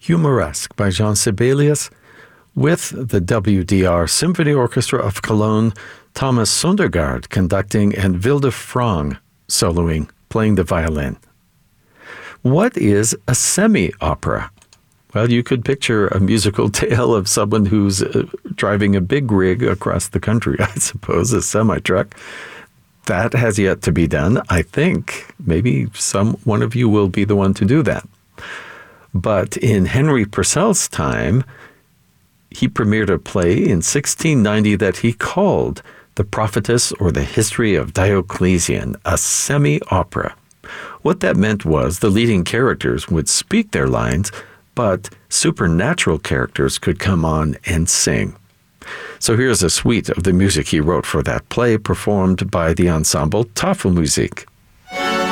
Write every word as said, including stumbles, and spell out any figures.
Humoresque by Jean Sibelius, with the W D R Symphony Orchestra of Cologne, Thomas Sondergaard conducting, and Wilde Frang soloing, playing the violin. What is a semi-opera? Well, you could picture a musical tale of someone who's uh, driving a big rig across the country, I suppose, a semi-truck. That has yet to be done. I think maybe some one of you will be the one to do that. But in Henry Purcell's time, he premiered a play in sixteen ninety that he called The Prophetess or the History of Diocletian, a semi-opera. What that meant was the leading characters would speak their lines, but supernatural characters could come on and sing. So here's a suite of the music he wrote for that play, performed by the ensemble Tafelmusik.